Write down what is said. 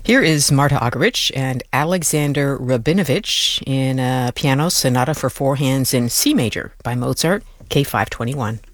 Here is Marta Argerich and Alexander Rabinovich in a piano sonata for four hands in C major by Mozart, K521.